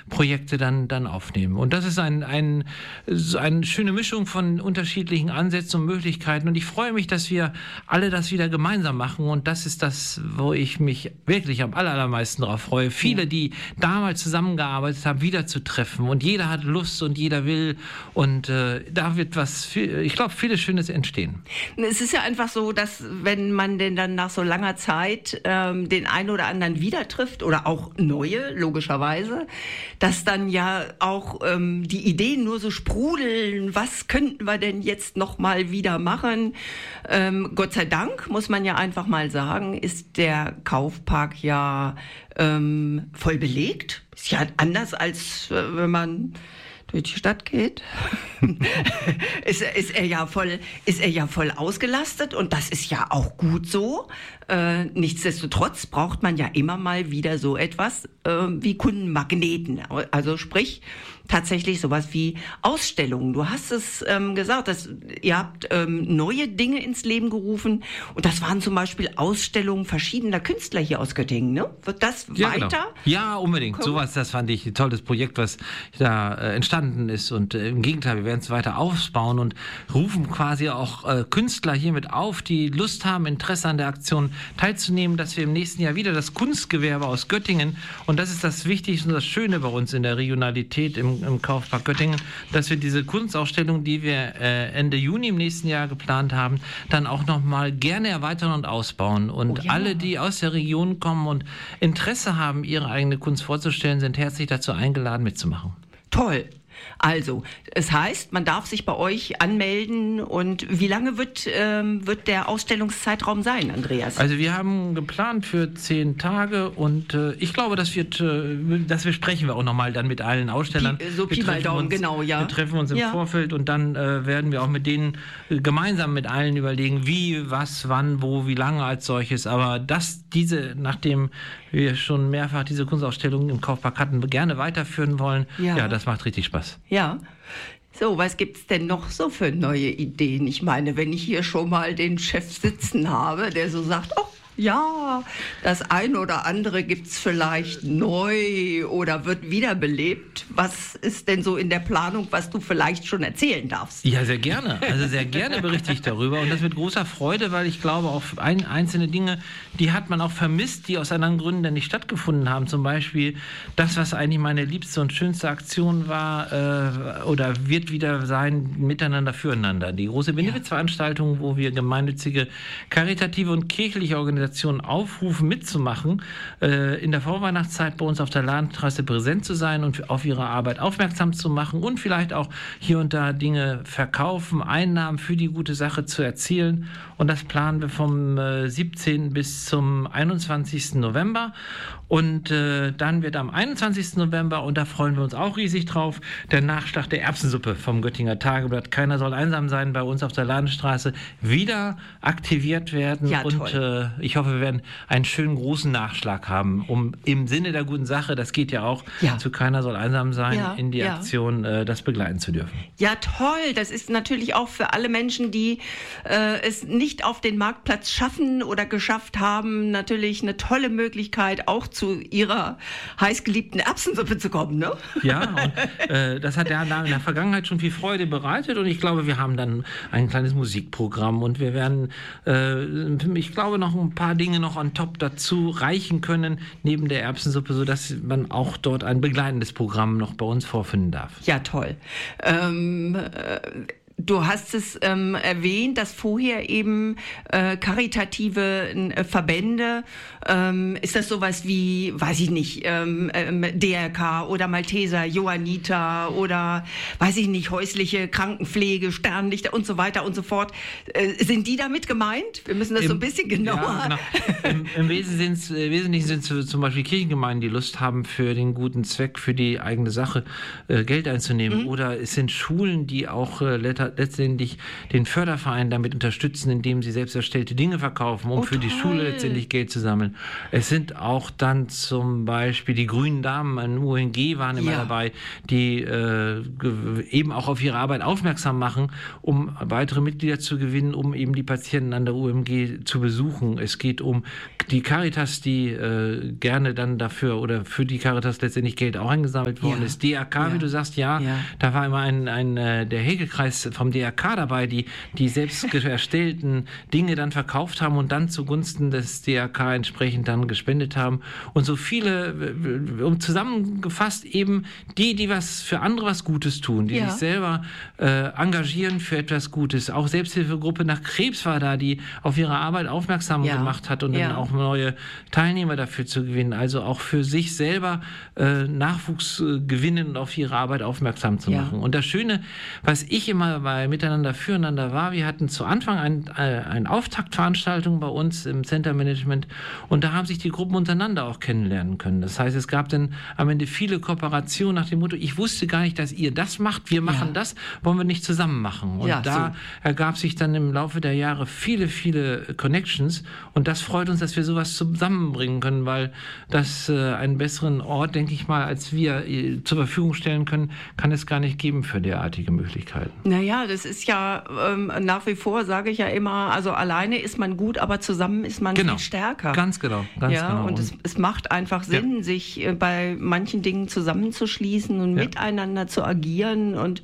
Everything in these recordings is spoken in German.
Projekte dann aufnehmen. Und das ist eine schöne Mischung von unterschiedlichen Ansätzen und Möglichkeiten. Und ich freue mich, dass wir alle das wieder gemeinsam machen. Und das ist das, wo ich mich wirklich am allermeisten darauf freue. Viele, die damals zusammengearbeitet haben, wieder zu treffen. Und jeder hat Lust und jeder will. Und da wird ich glaube, vieles Schönes entstehen. Es ist ja einfach so, dass wenn man denn dann nach so langer Zeit den einen oder anderen wieder trifft oder auch neue, logischerweise, dass dann ja auch die Ideen nur so sprudeln. Was könnten wir denn jetzt noch mal wieder machen? Gott sei Dank, muss man ja einfach mal sagen, ist der Kaufpark ja voll belegt. Ist ja anders, als wenn man durch die Stadt geht, ist er ja voll ausgelastet, und das ist ja auch gut so. Nichtsdestotrotz braucht man ja immer mal wieder so etwas wie Kundenmagneten. Also sprich, tatsächlich sowas wie Ausstellungen. Du hast es gesagt, ihr habt neue Dinge ins Leben gerufen, und das waren zum Beispiel Ausstellungen verschiedener Künstler hier aus Göttingen, ne? Wird das weiter? Genau. Ja, unbedingt. Sowas, das fand ich ein tolles Projekt, was da entstanden ist, und im Gegenteil, wir werden es weiter ausbauen und rufen quasi auch Künstler hiermit auf, die Lust haben, Interesse an der Aktion teilzunehmen, dass wir im nächsten Jahr wieder das Kunstgewerbe aus Göttingen, und das ist das Wichtigste und das Schöne bei uns in der Regionalität im Kaufpark Göttingen, dass wir diese Kunstausstellung, die wir Ende Juni im nächsten Jahr geplant haben, dann auch nochmal gerne erweitern und ausbauen. Und alle, die aus der Region kommen und Interesse haben, ihre eigene Kunst vorzustellen, sind herzlich dazu eingeladen, mitzumachen. Toll. Also, es heißt, man darf sich bei euch anmelden. Und wie lange wird der Ausstellungszeitraum sein, Andreas? Also wir haben geplant für 10 Tage, und ich glaube, das besprechen wir auch nochmal dann mit allen Ausstellern. Pi mal Daumen, genau, ja. Wir treffen uns im Vorfeld, und dann werden wir auch mit denen gemeinsam mit allen überlegen, wie, was, wann, wo, wie lange als solches. Aber nachdem wir schon mehrfach diese Kunstausstellung im Kaufpark hatten, gerne weiterführen wollen, das macht richtig Spaß. Ja. So, was gibt's denn noch so für neue Ideen? Ich meine, wenn ich hier schon mal den Chef sitzen habe, der so sagt, oh, ja, das eine oder andere gibt's vielleicht neu oder wird wiederbelebt. Was ist denn so in der Planung, was du vielleicht schon erzählen darfst? Ja, sehr gerne. Also sehr gerne berichte ich darüber, und das mit großer Freude, weil ich glaube, auch einzelne Dinge, die hat man auch vermisst, die aus anderen Gründen dann nicht stattgefunden haben. Zum Beispiel das, was eigentlich meine liebste und schönste Aktion war oder wird wieder sein, Miteinander füreinander. Die große Benefizveranstaltung, wo wir gemeinnützige, karitative und kirchliche Organisationen aufrufen, mitzumachen, in der Vorweihnachtszeit bei uns auf der Lahnstraße präsent zu sein und auf ihre Arbeit aufmerksam zu machen und vielleicht auch hier und da Dinge verkaufen, Einnahmen für die gute Sache zu erzielen. Und das planen wir vom 17. bis zum 21. November. Und dann wird am 21. November, und da freuen wir uns auch riesig drauf, der Nachschlag der Erbsensuppe vom Göttinger Tageblatt "Keiner soll einsam sein" bei uns auf der Lahnstraße wieder aktiviert werden. Ja, und ich hoffe, wir werden einen schönen großen Nachschlag haben, um im Sinne der guten Sache, das geht ja auch, zu "Keiner soll einsam sein", in die Aktion das begleiten zu dürfen. Ja, toll. Das ist natürlich auch für alle Menschen, die es nicht auf den Marktplatz schaffen oder geschafft haben, natürlich eine tolle Möglichkeit, auch zu ihrer heißgeliebten Erbsensuppe zu kommen, ne? Ja, und das hat ja in der Vergangenheit schon viel Freude bereitet, und ich glaube, wir haben dann ein kleines Musikprogramm, und wir werden, ich glaube, noch ein paar Dinge noch on top dazu reichen können, neben der Erbsensuppe, sodass man auch dort ein begleitendes Programm noch bei uns vorfinden darf. Ja, toll. Du hast es erwähnt, dass vorher eben karitative Verbände, ist das sowas wie, weiß ich nicht, DRK oder Malteser, Johanniter oder, weiß ich nicht, häusliche Krankenpflege, Sternlichter und so weiter und so fort. Sind die damit gemeint? Wir müssen das so ein bisschen genauer... Ja, genau. Im Wesentlichen sind es zum Beispiel Kirchengemeinden, die Lust haben, für den guten Zweck, für die eigene Sache Geld einzunehmen. Oder es sind Schulen, die auch letztendlich den Förderverein damit unterstützen, indem sie selbst erstellte Dinge verkaufen, um für die Schule letztendlich Geld zu sammeln. Es sind auch dann zum Beispiel die Grünen Damen an UNG waren immer dabei, die eben auch auf ihre Arbeit aufmerksam machen, um weitere Mitglieder zu gewinnen, um eben die Patienten an der UMG zu besuchen. Es geht um die Caritas, die gerne dann dafür oder für die Caritas letztendlich Geld auch eingesammelt worden ist. DRK, wie du sagst, da war immer der Hegelkreis vom DRK dabei, die selbst erstellten Dinge dann verkauft haben und dann zugunsten des DRK entsprechend dann gespendet haben. Und so viele, zusammengefasst eben die was für andere was Gutes tun, die sich selber engagieren für etwas Gutes. Auch Selbsthilfegruppe nach Krebs war da, die auf ihre Arbeit aufmerksam gemacht hat und dann auch neue Teilnehmer dafür zu gewinnen. Also auch für sich selber Nachwuchs gewinnen und auf ihre Arbeit aufmerksam zu machen. Und das Schöne, was ich immer bei Miteinander füreinander war, wir hatten zu Anfang eine Auftaktveranstaltung bei uns im Center Management und da haben sich die Gruppen untereinander auch kennenlernen können. Das heißt, es gab dann am Ende viele Kooperationen nach dem Motto, ich wusste gar nicht, dass ihr das macht, wir machen das, wollen wir nicht zusammen machen. Und da ergab sich dann im Laufe der Jahre viele, viele Connections und das freut uns, dass wir sowas zusammenbringen können, weil das einen besseren Ort, denke ich mal, als wir zur Verfügung stellen können, kann es gar nicht geben für derartige Möglichkeiten. Naja, das ist ja nach wie vor, sage ich ja immer, also alleine ist man gut, aber zusammen ist man viel stärker. Ganz genau. Und es macht einfach Sinn, sich bei manchen Dingen zusammenzuschließen und miteinander zu agieren und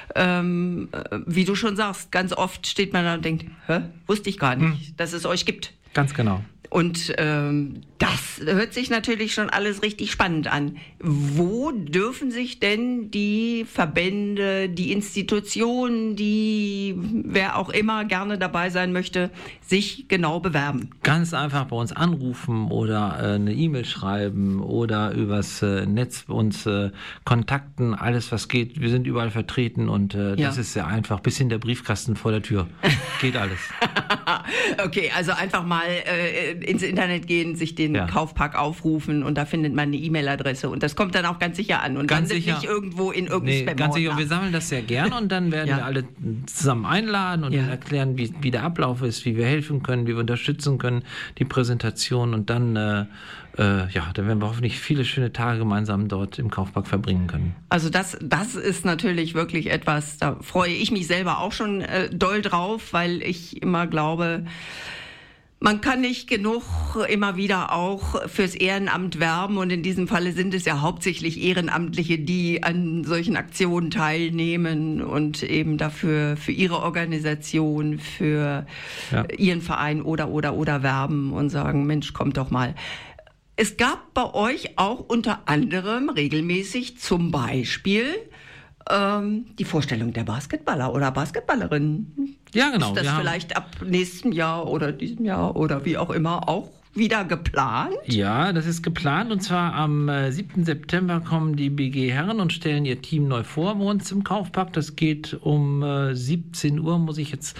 wie du schon sagst, ganz oft steht man da und denkt, wusste ich gar nicht, dass es euch gibt. Ganz genau. Und das hört sich natürlich schon alles richtig spannend an. Wo dürfen sich denn die Verbände, die Institutionen, wer auch immer gerne dabei sein möchte, sich genau bewerben? Ganz einfach bei uns anrufen oder eine E-Mail schreiben oder übers Netz uns kontakten. Alles, was geht. Wir sind überall vertreten und das ist sehr einfach. Bis in der Briefkasten vor der Tür. Geht alles. Okay, also einfach mal ins Internet gehen, sich den Kaufpack aufrufen und da findet man eine E-Mail-Adresse und das kommt dann auch ganz sicher an und ganz landet nicht irgendwo in irgendeinem Spam-Ordner. Ganz sicher, wir sammeln das sehr gern und dann werden wir alle zusammen einladen und erklären, wie der Ablauf ist, wie wir helfen können, wie wir unterstützen können, die Präsentation und dann dann werden wir hoffentlich viele schöne Tage gemeinsam dort im Kaufpark verbringen können. Also das ist natürlich wirklich etwas, da freue ich mich selber auch schon doll drauf, weil ich immer glaube, man kann nicht genug immer wieder auch fürs Ehrenamt werben und in diesem Falle sind es ja hauptsächlich Ehrenamtliche, die an solchen Aktionen teilnehmen und eben dafür für ihre Organisation, für ihren Verein oder werben und sagen, Mensch, kommt doch mal. Es gab bei euch auch unter anderem regelmäßig zum Beispiel die Vorstellung der Basketballer oder Basketballerinnen. Ja, genau. Ist das vielleicht ab nächstem Jahr oder diesem Jahr oder wie auch immer auch wieder geplant? Ja, das ist geplant und zwar am 7. September kommen die BG Herren und stellen ihr Team neu vor bei uns im Kaufpark. Das geht um 17 Uhr, muss ich jetzt,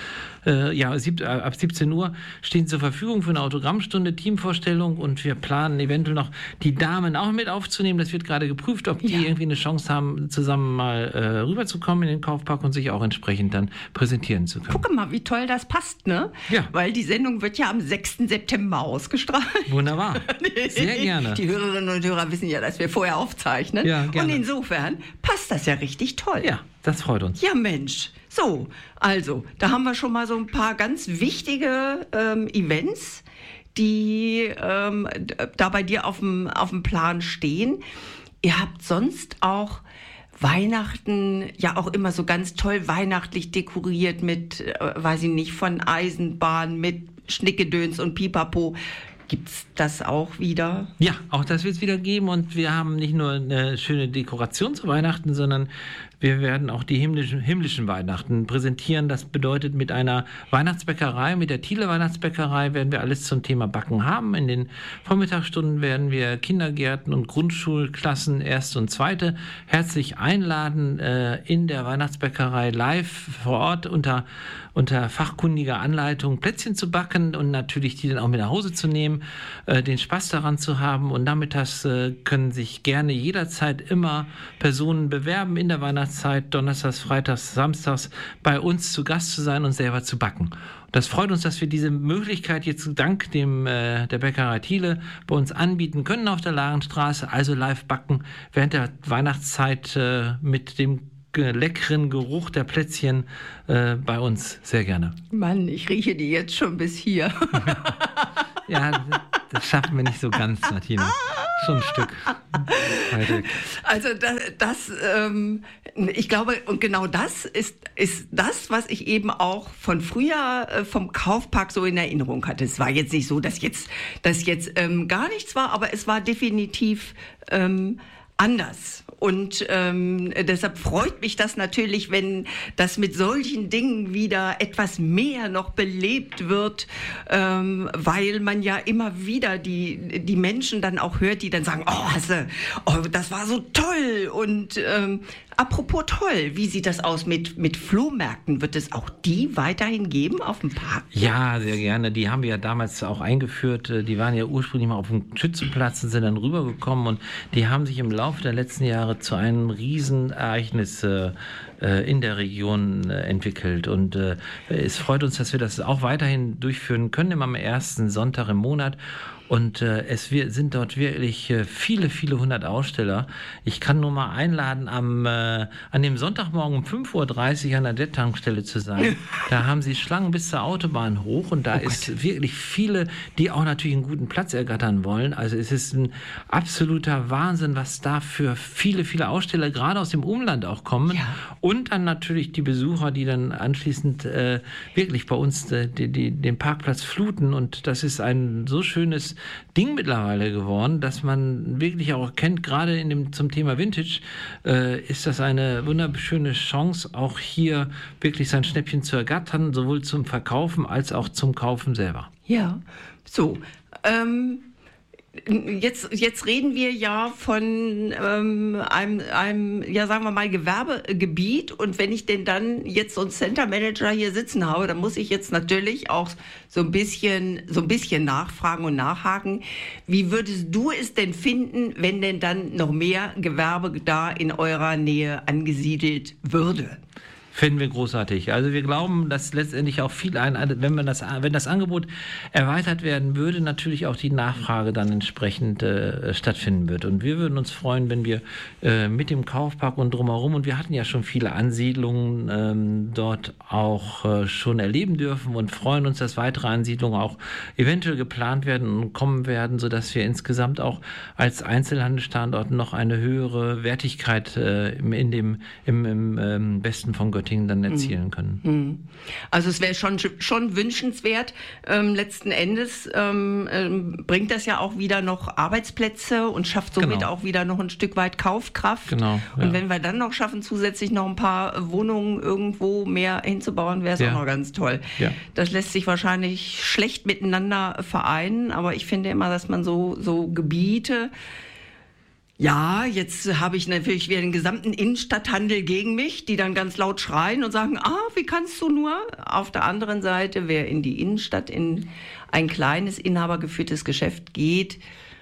ab 17 Uhr stehen zur Verfügung für eine Autogrammstunde, Teamvorstellung und wir planen eventuell noch die Damen auch mit aufzunehmen. Das wird gerade geprüft, ob die irgendwie eine Chance haben, zusammen mal rüberzukommen in den Kaufpark und sich auch entsprechend dann präsentieren zu können. Guck mal, wie toll das passt, ne? Ja. Weil die Sendung wird ja am 6. September ausgestrahlt. Wunderbar. Sehr gerne. Die Hörerinnen und Hörer wissen ja, dass wir vorher aufzeichnen. Ja, gerne. Und insofern passt das ja richtig toll. Ja, das freut uns. Ja, Mensch. So, also, da haben wir schon mal so ein paar ganz wichtige Events, die da bei dir auf dem Plan stehen. Ihr habt sonst auch Weihnachten ja auch immer so ganz toll weihnachtlich dekoriert mit, weiß ich nicht, von Eisenbahn, mit Schnickedöns und Pipapo. Gibt's das auch wieder? Ja, auch das wird es wieder geben und wir haben nicht nur eine schöne Dekoration zu Weihnachten, sondern wir werden auch die himmlischen Weihnachten präsentieren. Das bedeutet, mit einer Weihnachtsbäckerei, mit der Thiele Weihnachtsbäckerei werden wir alles zum Thema Backen haben. In den Vormittagsstunden werden wir Kindergärten und Grundschulklassen, erste und zweite, herzlich einladen, in der Weihnachtsbäckerei live vor Ort unter fachkundiger Anleitung Plätzchen zu backen und natürlich die dann auch mit nach Hause zu nehmen. trotzdem den Spaß daran zu haben. Und nachmittags können sich gerne jederzeit immer Personen bewerben in der Weihnachtszeit, donnerstags, freitags, samstags bei uns zu Gast zu sein und selber zu backen. Das freut uns, dass wir diese Möglichkeit jetzt dank der Bäckerei Thiele bei uns anbieten können auf der Larenstraße, also live backen während der Weihnachtszeit mit dem leckeren Geruch der Plätzchen bei uns sehr gerne. Mann, ich rieche die jetzt schon bis hier. Ja, das schaffen wir nicht so ganz, Martina. Schon ein Stück. Also ich glaube, und genau das ist das, was ich eben auch von früher vom Kaufpark so in Erinnerung hatte. Es war jetzt nicht so, dass jetzt gar nichts war, aber es war definitiv anders. Und deshalb freut mich das natürlich, wenn das mit solchen Dingen wieder etwas mehr noch belebt wird, weil man ja immer wieder die Menschen dann auch hört, die dann sagen, das war so toll. Und apropos toll, wie sieht das aus mit Flohmärkten? Wird es auch die weiterhin geben auf dem Park? Ja, sehr gerne. Die haben wir ja damals auch eingeführt. Die waren ja ursprünglich mal auf dem Schützenplatz und sind dann rübergekommen. Und die haben sich im Laufe der letzten Jahre zu einem Riesenereignis in der Region entwickelt. Und es freut uns, dass wir das auch weiterhin durchführen können, immer am ersten Sonntag im Monat. Und sind dort wirklich viele, viele hundert Aussteller. Ich kann nur mal einladen, an dem Sonntagmorgen um 5.30 Uhr an der Jet-Tankstelle zu sein. Da haben sie Schlangen bis zur Autobahn hoch und da ist wirklich viele, die auch natürlich einen guten Platz ergattern wollen. Also es ist ein absoluter Wahnsinn, was da für viele, viele Aussteller gerade aus dem Umland auch kommen. Ja. Und dann natürlich die Besucher, die dann anschließend wirklich bei uns den Parkplatz fluten. Und das ist ein so schönes Ding mittlerweile geworden, dass man wirklich auch erkennt, gerade zum Thema Vintage, ist das eine wunderschöne Chance, auch hier wirklich sein Schnäppchen zu ergattern, sowohl zum Verkaufen als auch zum Kaufen selber. Ja, so. Jetzt reden wir ja von einem, ja sagen wir mal, Gewerbegebiet, und wenn ich denn dann jetzt so einen Center Manager hier sitzen habe, dann muss ich jetzt natürlich auch so ein bisschen nachfragen und nachhaken. Wie würdest du es denn finden, wenn denn dann noch mehr Gewerbe da in eurer Nähe angesiedelt würde? Finden wir großartig. Also wir glauben, dass letztendlich auch wenn das Angebot erweitert werden würde, natürlich auch die Nachfrage dann entsprechend stattfinden wird. Und wir würden uns freuen, wenn wir mit dem Kaufpark und drumherum, und wir hatten ja schon viele Ansiedlungen dort auch schon erleben dürfen und freuen uns, dass weitere Ansiedlungen auch eventuell geplant werden und kommen werden, sodass wir insgesamt auch als Einzelhandelsstandort noch eine höhere Wertigkeit im Westen von Göttingen dann erzielen können. Also es wäre schon wünschenswert. Letzten Endes bringt das ja auch wieder noch Arbeitsplätze und schafft somit auch wieder noch ein Stück weit Kaufkraft. Genau. Ja. Und wenn wir dann noch schaffen, zusätzlich noch ein paar Wohnungen irgendwo mehr hinzubauen, wäre es auch noch ganz toll. Ja. Das lässt sich wahrscheinlich schlecht miteinander vereinen, aber ich finde immer, dass man so Gebiete. Ja, jetzt habe ich natürlich wieder den gesamten Innenstadthandel gegen mich, die dann ganz laut schreien und sagen, wie kannst du nur? Auf der anderen Seite, wer in die Innenstadt in ein kleines, inhabergeführtes Geschäft geht,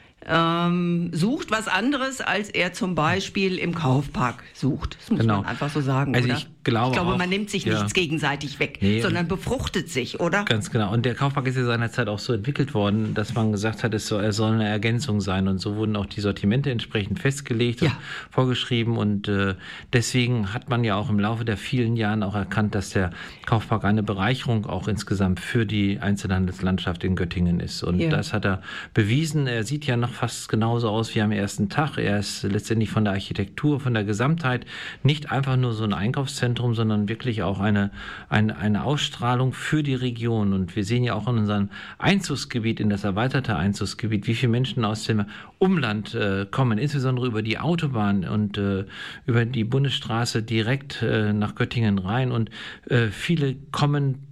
sucht was anderes, als er zum Beispiel im Kaufpark sucht. Das muss man einfach so sagen, also oder? Ich glaube auch, man nimmt sich nichts gegenseitig weg, sondern befruchtet sich, oder? Ganz genau. Und der Kaufpark ist ja seinerzeit auch so entwickelt worden, dass man gesagt hat, er soll eine Ergänzung sein. Und so wurden auch die Sortimente entsprechend festgelegt und vorgeschrieben. Und deswegen hat man ja auch im Laufe der vielen Jahren auch erkannt, dass der Kaufpark eine Bereicherung auch insgesamt für die Einzelhandelslandschaft in Göttingen ist. Und das hat er bewiesen. Er sieht ja noch fast genauso aus wie am ersten Tag. Er ist letztendlich von der Architektur, von der Gesamtheit nicht einfach nur so ein Einkaufszentrum, sondern wirklich auch eine Ausstrahlung für die Region. Und wir sehen ja auch in unserem Einzugsgebiet, in das erweiterte Einzugsgebiet, wie viele Menschen aus dem Umland kommen, insbesondere über die Autobahn und über die Bundesstraße direkt nach Göttingen rein. Und viele kommen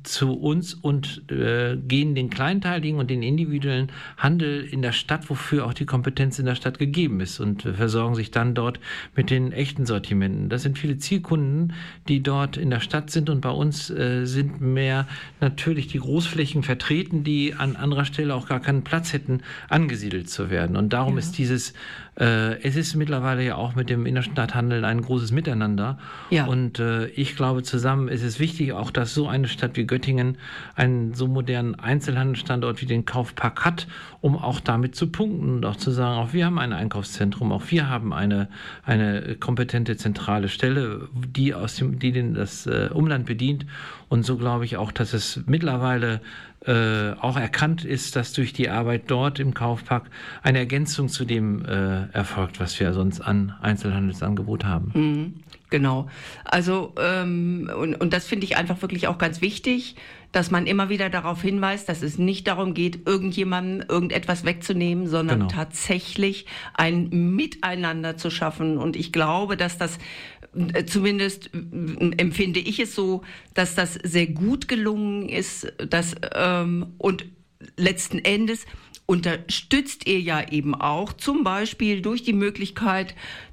zu uns und gehen den kleinteiligen und den individuellen Handel in der Stadt, wofür auch die Kompetenz in der Stadt gegeben ist, und versorgen sich dann dort mit den echten Sortimenten. Das sind viele Zielkunden, die dort in der Stadt sind, und bei uns sind mehr natürlich die Großflächen vertreten, die an anderer Stelle auch gar keinen Platz hätten, angesiedelt zu werden. Und darum ist es ist mittlerweile ja auch mit dem Innenstadthandel ein großes Miteinander. Ja. Und ich glaube, zusammen ist es wichtig, auch dass so eine Stadt wie Göttingen einen so modernen Einzelhandelsstandort wie den Kaufpark hat, um auch damit zu punkten und auch zu sagen, auch wir haben ein Einkaufszentrum, auch wir haben eine kompetente zentrale Stelle, die das Umland bedient. Und so glaube ich auch, dass es mittlerweile auch erkannt ist, dass durch die Arbeit dort im Kaufpark eine Ergänzung zu dem erfolgt, was wir sonst an Einzelhandelsangebot haben. Genau. Also und das finde ich einfach wirklich auch ganz wichtig, dass man immer wieder darauf hinweist, dass es nicht darum geht, irgendjemandem irgendetwas wegzunehmen, sondern tatsächlich ein Miteinander zu schaffen. Und ich glaube, dass das zumindest empfinde ich es so, dass das sehr gut gelungen ist, und letzten Endes unterstützt ihr ja eben auch zum Beispiel durch die Möglichkeit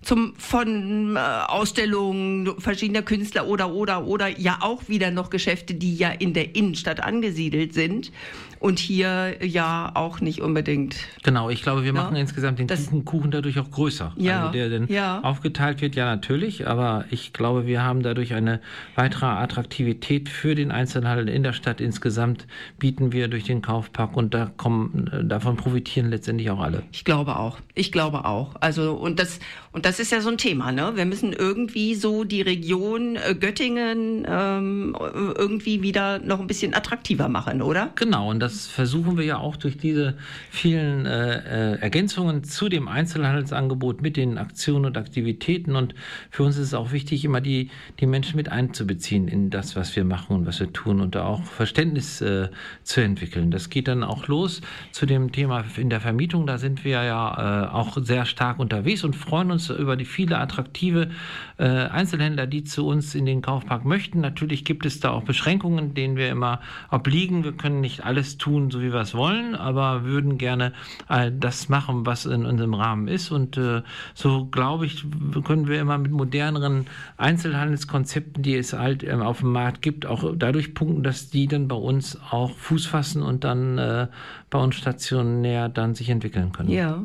von Ausstellungen verschiedener Künstler oder ja auch wieder noch Geschäfte, die ja in der Innenstadt angesiedelt sind und hier ja auch nicht unbedingt. Genau, ich glaube, wir machen insgesamt den Kuchen dadurch auch größer. Ja, also der dann aufgeteilt wird, ja natürlich, aber ich glaube, wir haben dadurch eine weitere Attraktivität für den Einzelhandel in der Stadt insgesamt, bieten wir durch den Kaufpark, und davon profitieren letztendlich auch alle. Ich glaube auch. Also und das ist ja so ein Thema, ne? Wir müssen irgendwie so die Region Göttingen irgendwie wieder noch ein bisschen attraktiver machen, oder? Genau, und das versuchen wir ja auch durch diese vielen Ergänzungen zu dem Einzelhandelsangebot mit den Aktionen und Aktivitäten. Und für uns ist es auch wichtig, immer die Menschen mit einzubeziehen in das, was wir machen und was wir tun, und da auch Verständnis zu entwickeln. Das geht dann auch los zu dem Thema in der Vermietung. Da sind wir ja auch sehr stark unterwegs und freuen uns über die viele attraktive Einzelhändler, die zu uns in den Kaufpark möchten. Natürlich gibt es da auch Beschränkungen, denen wir immer obliegen. Wir können nicht alles tun, so wie wir es wollen, aber würden gerne das machen, was in unserem Rahmen ist. Und so, glaube ich, können wir immer mit moderneren Einzelhandelskonzepten, die es halt auf dem Markt gibt, auch dadurch punkten, dass die dann bei uns auch Fuß fassen und dann bei uns stationär dann sich entwickeln können. Ja.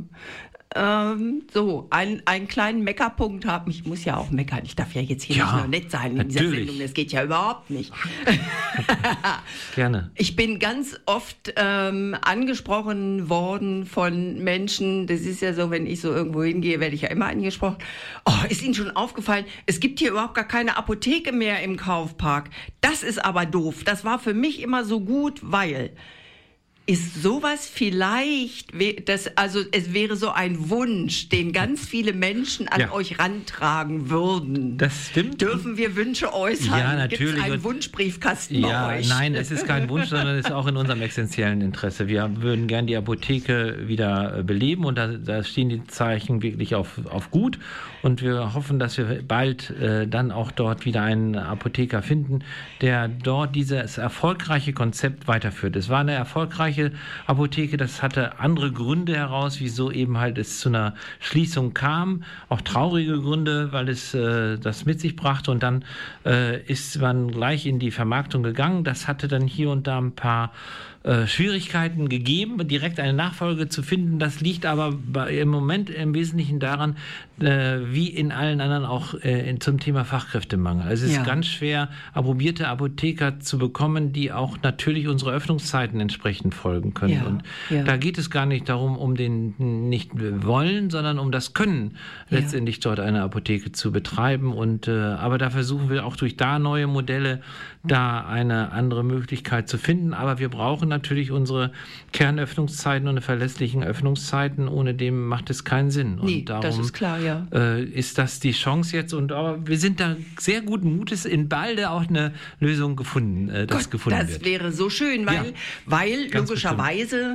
Einen kleinen Meckerpunkt haben. Ich muss ja auch meckern. Ich darf ja jetzt hier nicht nur nett sein in dieser Sendung. Das geht ja überhaupt nicht. Gerne. Ich bin ganz oft angesprochen worden von Menschen. Das ist ja so, wenn ich so irgendwo hingehe, werde ich ja immer angesprochen. Oh, ist Ihnen schon aufgefallen, es gibt hier überhaupt gar keine Apotheke mehr im Kaufpark. Das ist aber doof. Das war für mich immer so gut, weil... Ist sowas vielleicht, es wäre so ein Wunsch, den ganz viele Menschen an euch rantragen würden. Das stimmt. Dürfen wir Wünsche äußern? Ja, natürlich. Gibt es einen Wunschbriefkasten bei euch? Nein, es ist kein Wunsch, sondern es ist auch in unserem essentiellen Interesse. Wir würden gern die Apotheke wieder beleben, und da stehen die Zeichen wirklich auf gut, und wir hoffen, dass wir bald dann auch dort wieder einen Apotheker finden, der dort dieses erfolgreiche Konzept weiterführt. Es war eine erfolgreiche Apotheke, das hatte andere Gründe heraus, wieso eben halt es zu einer Schließung kam, auch traurige Gründe, weil es das mit sich brachte, und dann ist man gleich in die Vermarktung gegangen. Das hatte dann hier und da ein paar Schwierigkeiten gegeben, direkt eine Nachfolge zu finden. Das liegt aber im Moment im Wesentlichen daran, wie in allen anderen auch zum Thema Fachkräftemangel. Also es ist ganz schwer, approbierte Apotheker zu bekommen, die auch natürlich unsere Öffnungszeiten entsprechend folgen können. Und da geht es gar nicht darum, um den nicht wollen, sondern um das Können, letztendlich dort eine Apotheke zu betreiben. Und aber da versuchen wir auch durch neue Modelle, da eine andere Möglichkeit zu finden. Aber wir brauchen brauchen natürlich unsere Kernöffnungszeiten und verlässlichen Öffnungszeiten. Ohne dem macht es keinen Sinn. Nee, und darum das ist klar, ja. Ist das die Chance jetzt. Aber wir sind da sehr guten Mutes, in balde auch eine Lösung gefunden, Das wird. wäre so schön, weil logischerweise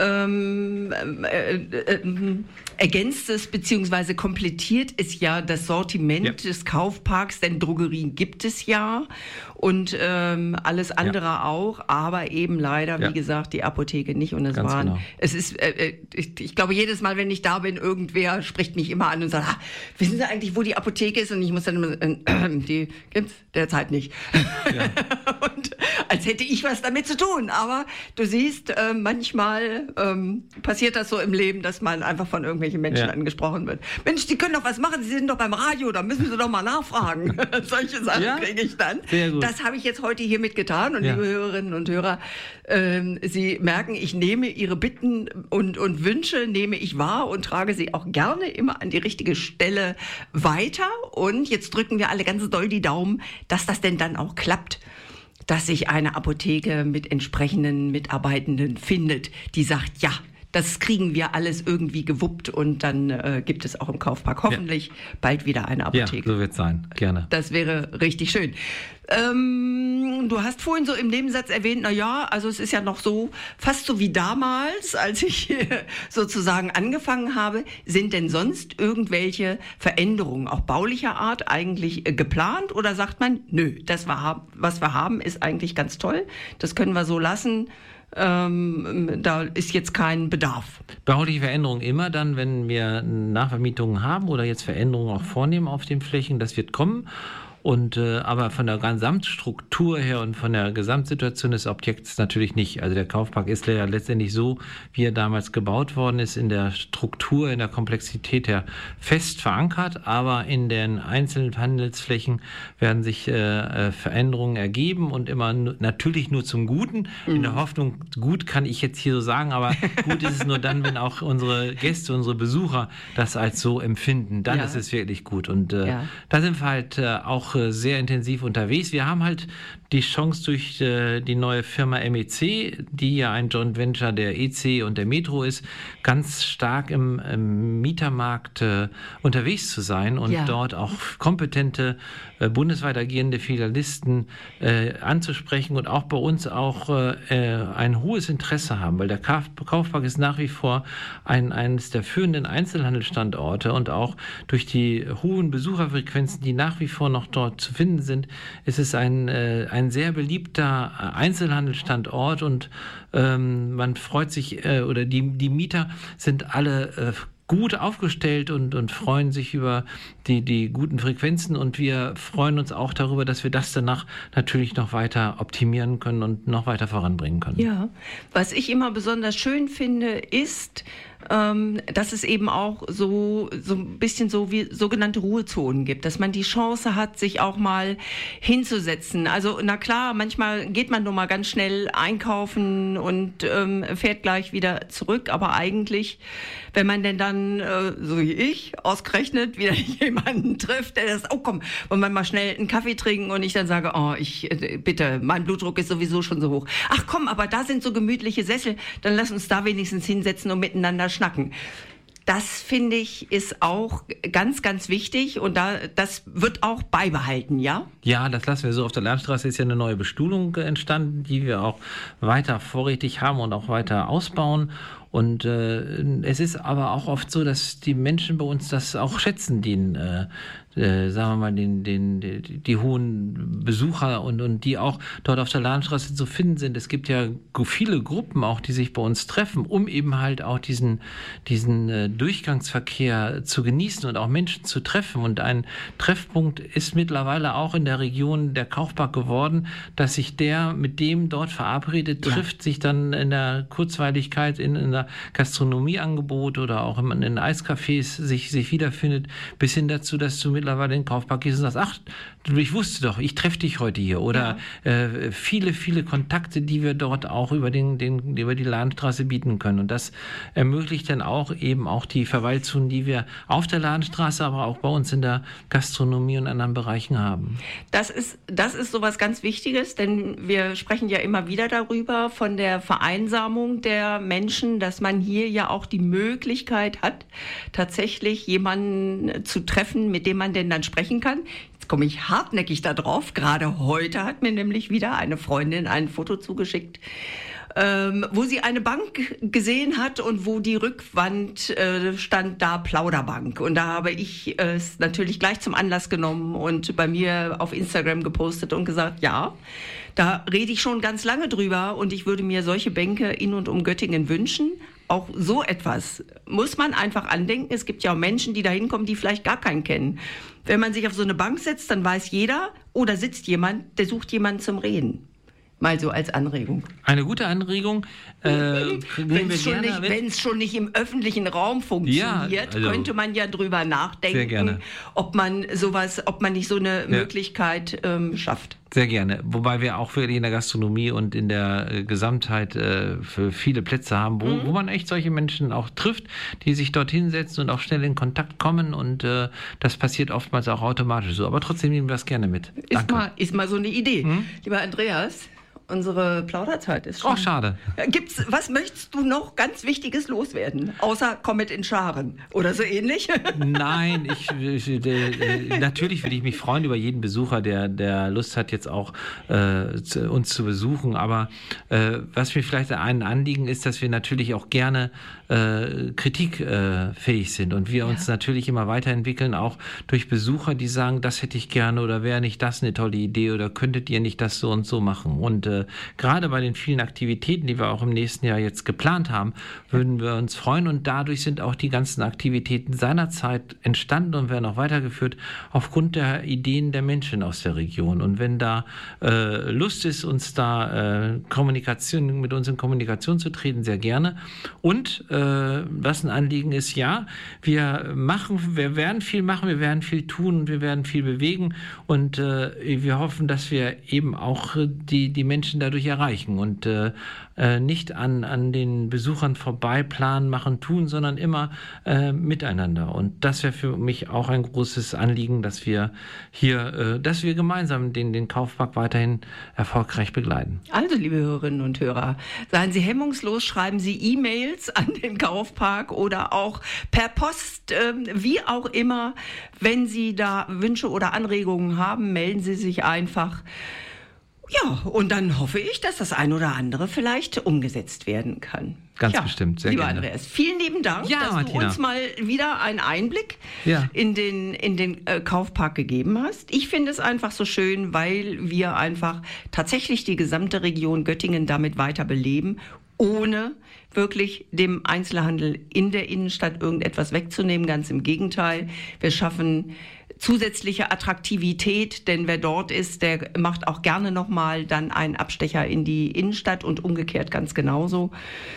ergänzt es bzw. komplettiert es ja das Sortiment des Kaufparks, denn Drogerien gibt es ja und alles andere auch, aber eben leider, wie gesagt, die Apotheke nicht. Und es ist, ich glaube, jedes Mal, wenn ich da bin, irgendwer spricht mich immer an und sagt, wissen Sie eigentlich, wo die Apotheke ist? Und ich muss dann immer, die gibt's derzeit nicht. Ja. Und als hätte ich was damit zu tun. Aber du siehst, manchmal passiert das so im Leben, dass man einfach von irgendwelchen Menschen angesprochen wird. Mensch, die können doch was machen, Sie sind doch beim Radio, da müssen Sie doch mal nachfragen. Solche Sachen kriege ich dann. Sehr gut. Das habe ich jetzt heute hiermit getan. Und liebe Hörerinnen und Hörer, Sie merken, ich nehme Ihre Bitten und Wünsche, nehme ich wahr und trage sie auch gerne immer an die richtige Stelle weiter. Und jetzt drücken wir alle ganz doll die Daumen, dass das denn dann auch klappt, dass sich eine Apotheke mit entsprechenden Mitarbeitenden findet, die sagt, ja, das kriegen wir alles irgendwie gewuppt und dann gibt es auch im Kaufpark hoffentlich bald wieder eine Apotheke. Ja, so wird es sein. Gerne. Das wäre richtig schön. Du hast vorhin so im Nebensatz erwähnt, also es ist ja noch so, fast so wie damals, als ich sozusagen angefangen habe. Sind denn sonst irgendwelche Veränderungen, auch baulicher Art, eigentlich geplant? Oder sagt man, nö, das was wir haben, ist eigentlich ganz toll, das können wir so lassen? Da ist jetzt kein Bedarf. Bauliche Veränderungen immer dann, wenn wir Nachvermietungen haben oder jetzt Veränderungen auch vornehmen auf den Flächen, das wird kommen. Und aber von der Gesamtstruktur her und von der Gesamtsituation des Objekts natürlich nicht. Also der Kaufpark ist ja letztendlich so, wie er damals gebaut worden ist, in der Struktur, in der Komplexität her fest verankert, aber in den einzelnen Handelsflächen werden sich Veränderungen ergeben und immer natürlich nur zum Guten. In der Hoffnung, gut kann ich jetzt hier so sagen, aber gut ist es nur dann, wenn auch unsere Gäste, unsere Besucher das als so empfinden. Dann ist es wirklich gut. Und da sind wir halt auch sehr intensiv unterwegs. Wir haben halt die Chance durch die neue Firma MEC, die ja ein Joint Venture der EC und der Metro ist, ganz stark im Mietermarkt unterwegs zu sein und dort auch kompetente, bundesweit agierende Filialisten anzusprechen und auch bei uns auch ein hohes Interesse haben, weil der Kaufpark ist nach wie vor eines der führenden Einzelhandelsstandorte und auch durch die hohen Besucherfrequenzen, die nach wie vor noch dort zu finden sind, ist es ein sehr beliebter Einzelhandelsstandort und man freut sich, oder die Mieter sind alle gut aufgestellt und freuen sich über die guten Frequenzen und wir freuen uns auch darüber, dass wir das danach natürlich noch weiter optimieren können und noch weiter voranbringen können. Ja, was ich immer besonders schön finde, ist, dass es eben auch so ein bisschen so wie sogenannte Ruhezonen gibt, dass man die Chance hat, sich auch mal hinzusetzen. Also na klar, manchmal geht man nur mal ganz schnell einkaufen und fährt gleich wieder zurück, aber eigentlich, wenn man denn dann, so wie ich, ausgerechnet wieder jemanden trifft, der das, komm, wollen wir mal schnell einen Kaffee trinken und ich dann sage, bitte, mein Blutdruck ist sowieso schon so hoch. Ach komm, aber da sind so gemütliche Sessel, dann lass uns da wenigstens hinsetzen und miteinander schnacken. Das, finde ich, ist auch ganz, ganz wichtig und das wird auch beibehalten, ja? Ja, das lassen wir so. Auf der Lernstraße ist ja eine neue Bestuhlung entstanden, die wir auch weiter vorrätig haben und auch weiter ausbauen. Und es ist aber auch oft so, dass die Menschen bei uns das auch schätzen, sagen wir mal, die hohen Besucher und die auch dort auf der Lahnstraße zu finden sind. Es gibt ja viele Gruppen auch, die sich bei uns treffen, um eben halt auch diesen Durchgangsverkehr zu genießen und auch Menschen zu treffen. Und ein Treffpunkt ist mittlerweile auch in der Region der Kaufpark geworden, dass sich der mit dem dort verabredet trifft, sich dann in der Kurzweiligkeit in einer Gastronomieangebot oder auch in Eiscafés sich wiederfindet, bis hin dazu, dass du mittlerweile in den Kaufpark gehst und sagst, ach, ich wusste doch, ich treffe dich heute hier. Oder viele, viele Kontakte, die wir dort auch über die Ladenstraße bieten können. Und das ermöglicht dann auch eben auch die Verweilzonen, die wir auf der Ladenstraße, aber auch bei uns in der Gastronomie und anderen Bereichen haben. Das ist sowas ganz Wichtiges, denn wir sprechen ja immer wieder darüber, von der Vereinsamung der Menschen, dass man hier ja auch die Möglichkeit hat, tatsächlich jemanden zu treffen, mit dem man denn dann sprechen kann. Jetzt komme ich hartnäckig da drauf. Gerade heute hat mir nämlich wieder eine Freundin ein Foto zugeschickt, wo sie eine Bank gesehen hat und wo die Rückwand stand da Plauderbank. Und da habe ich es natürlich gleich zum Anlass genommen und bei mir auf Instagram gepostet und gesagt, ja, da rede ich schon ganz lange drüber und ich würde mir solche Bänke in und um Göttingen wünschen. Auch so etwas muss man einfach andenken. Es gibt ja auch Menschen, die da hinkommen, die vielleicht gar keinen kennen. Wenn man sich auf so eine Bank setzt, dann weiß jeder, da sitzt jemand, der sucht jemanden zum Reden. Mal so als Anregung. Eine gute Anregung. Wenn es schon nicht im öffentlichen Raum funktioniert, könnte man ja drüber nachdenken, ob man nicht so eine Möglichkeit schafft. Sehr gerne. Wobei wir auch wirklich in der Gastronomie und in der Gesamtheit für viele Plätze haben, wo man echt solche Menschen auch trifft, die sich dort hinsetzen und auch schnell in Kontakt kommen. Und das passiert oftmals auch automatisch so. Aber trotzdem nehmen wir das gerne mit. Ist mal so eine Idee. Lieber Andreas, unsere Plauderzeit ist schon... Oh, schade. Was möchtest du noch ganz Wichtiges loswerden? Außer Comet in Scharen oder so ähnlich? Nein, natürlich würde ich mich freuen über jeden Besucher, der Lust hat, jetzt auch uns zu besuchen. Aber was mir vielleicht ein Anliegen ist, dass wir natürlich auch gerne kritikfähig sind und wir uns natürlich immer weiterentwickeln, auch durch Besucher, die sagen, das hätte ich gerne oder wäre nicht das eine tolle Idee oder könntet ihr nicht das so und so machen. Und gerade bei den vielen Aktivitäten, die wir auch im nächsten Jahr jetzt geplant haben, würden wir uns freuen und dadurch sind auch die ganzen Aktivitäten seinerzeit entstanden und werden auch weitergeführt aufgrund der Ideen der Menschen aus der Region. Und wenn da Lust ist, uns da mit uns in Kommunikation zu treten, sehr gerne. Und was ein Anliegen ist, ja, wir werden viel machen, wir werden viel tun, wir werden viel bewegen und wir hoffen, dass wir eben auch die Menschen dadurch erreichen und nicht an den Besuchern vorbei planen, machen, tun, sondern immer miteinander. Und das wäre für mich auch ein großes Anliegen, dass wir gemeinsam den Kaufpark weiterhin erfolgreich begleiten. Also, liebe Hörerinnen und Hörer, seien Sie hemmungslos, schreiben Sie E-Mails an den Kaufpark oder auch per Post, wie auch immer. Wenn Sie da Wünsche oder Anregungen haben, melden Sie sich einfach. Ja, und dann hoffe ich, dass das ein oder andere vielleicht umgesetzt werden kann. Ganz bestimmt, sehr lieber gerne. Andreas, vielen lieben Dank, dass Martina, du uns mal wieder einen Einblick in den Kaufpark gegeben hast. Ich finde es einfach so schön, weil wir einfach tatsächlich die gesamte Region Göttingen damit weiter beleben, ohne wirklich dem Einzelhandel in der Innenstadt irgendetwas wegzunehmen. Ganz im Gegenteil, wir schaffen zusätzliche Attraktivität, denn wer dort ist, der macht auch gerne nochmal dann einen Abstecher in die Innenstadt und umgekehrt ganz genauso.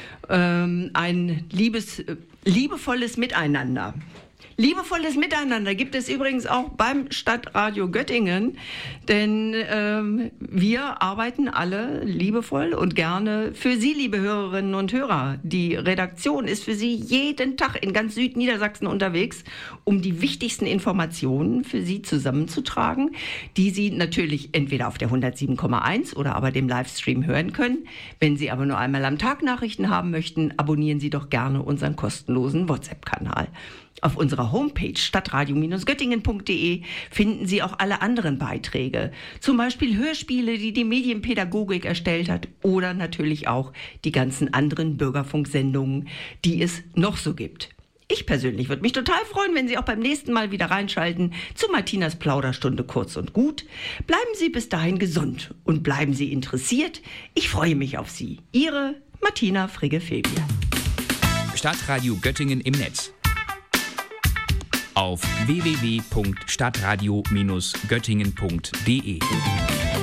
Ein liebevolles Miteinander. Liebevolles Miteinander gibt es übrigens auch beim Stadtradio Göttingen, denn wir arbeiten alle liebevoll und gerne für Sie, liebe Hörerinnen und Hörer. Die Redaktion ist für Sie jeden Tag in ganz Südniedersachsen unterwegs, um die wichtigsten Informationen für Sie zusammenzutragen, die Sie natürlich entweder auf der 107,1 oder aber dem Livestream hören können. Wenn Sie aber nur einmal am Tag Nachrichten haben möchten, abonnieren Sie doch gerne unseren kostenlosen WhatsApp-Kanal. Auf unserer Homepage stadtradio-göttingen.de finden Sie auch alle anderen Beiträge. Zum Beispiel Hörspiele, die die Medienpädagogik erstellt hat oder natürlich auch die ganzen anderen Bürgerfunksendungen, die es noch so gibt. Ich persönlich würde mich total freuen, wenn Sie auch beim nächsten Mal wieder reinschalten zu Martinas Plauderstunde kurz und gut. Bleiben Sie bis dahin gesund und bleiben Sie interessiert. Ich freue mich auf Sie. Ihre Martina Frigge-Febier. Stadtradio Göttingen im Netz. Auf www.stadtradio-göttingen.de